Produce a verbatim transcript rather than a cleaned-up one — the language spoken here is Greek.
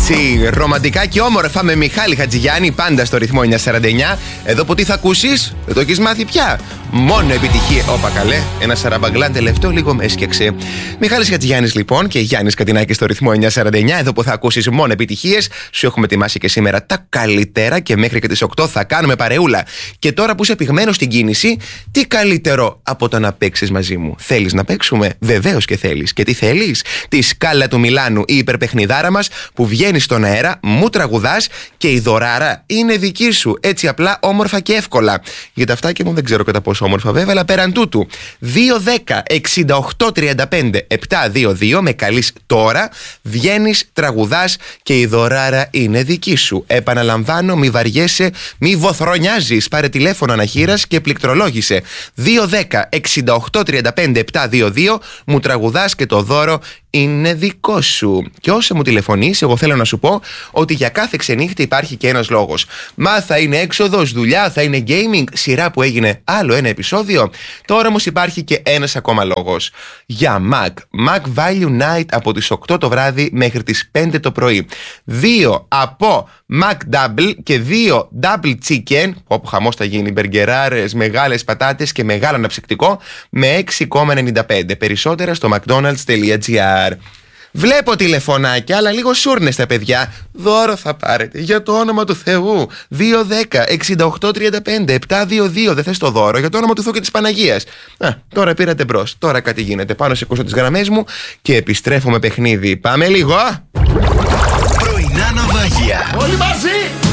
Έτσι, ρομαντικά και όμορφα με Μιχάλη Χατζηγιάννη, πάντα στο ρυθμό εννιακόσια σαράντα εννιά. Εδώ που τι θα ακούσεις, δεν το έχεις μάθει πια. Μόνο επιτυχία. Όπα καλέ, ένα σαραμπαγκλάν τελευταίο λίγο με έσκεξε. Μιχάλης Χατζηγιάννης λοιπόν και Γιάννης Κατινάκης στο ρυθμό εννιακόσια σαράντα εννιά. Εδώ που θα ακούσεις μόνο επιτυχίες. Σου έχουμε ετοιμάσει και σήμερα τα καλύτερα και μέχρι και τις οκτώ θα κάνουμε παρεούλα. Και τώρα που είσαι πυγμένος στην κίνηση, τι καλύτερο από το να παίξεις μαζί μου. Θέλεις να παίξουμε? Βεβαίως και θέλεις. Και τι θέλεις? Τη σκάλα του Μιλάνου, η υπερπαιχνιδάρα μας που βγαίνει στον αέρα, μου τραγουδάς και η δωράρα είναι δική σου. Έτσι απλά, όμορφα και εύκολα. Για τα αυτάκια μου δεν ξέρω κατά πόσο όμορφα βέβαια, αλλά πέραν τούτου. δύο δέκα εξήντα οκτώ τριάντα πέντε επτακόσια είκοσι δύο με καλείς τώρα, βγαίνεις, τραγουδάς και η δωράρα είναι δική σου. Επαναλαμβάνω, μη βαριέσαι, μη βοθρονιάζεις. Πάρε τηλέφωνο αναχείρας και πληκτρολόγησε. δύο δέκα εξήντα οκτώ τριάντα πέντε επτακόσια είκοσι δύο, μου τραγουδάς και το δώρο είναι δικό σου. Και όσο μου τηλεφωνείς, εγώ θέλω να σου πω ότι για κάθε ξενύχτη υπάρχει και ένας λόγος. Μα θα είναι έξοδος, δουλειά, θα είναι gaming, σειρά που έγινε άλλο ένα επεισόδιο. Τώρα όμως υπάρχει και ένας ακόμα λόγος. Για Mac. Mac Value Night από τις οκτώ το βράδυ μέχρι τις πέντε το πρωί. Δύο από Mac Double και δύο Double Chicken, όπου χαμός θα γίνει, μπεργκεράρες, μεγάλες πατάτες και μεγάλο αναψυκτικό, με έξι κόμμα ενενήντα πέντε. Περισσότερα στο mcdonalds.gr. Βλέπω τηλεφωνάκια, αλλά λίγο σούρνες τα παιδιά. Δώρο θα πάρετε, για το όνομα του Θεού. δύο δέκα εξήντα οκτώ τριάντα πέντε επτακόσια είκοσι δύο. Δεν θες το δώρο, για το όνομα του Θεού και της Παναγίας. Α, τώρα πήρατε μπρος. Τώρα κάτι γίνεται. Πάνω σηκώσω τις γραμμές μου και επιστρέφω με παιχνίδι. Πάμε λίγο. Πρωινά ναυάγια. Όλοι μαζί.